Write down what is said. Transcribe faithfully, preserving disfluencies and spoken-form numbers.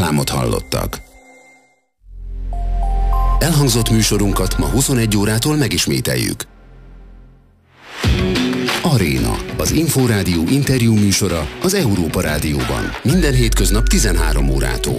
reklámot hallottak. Elhangzott műsorunkat ma huszonegy órától megismételjük. Aréna, az Inforádió interjú műsora az Európa Rádióban. Minden hétköznap tizenhárom órától.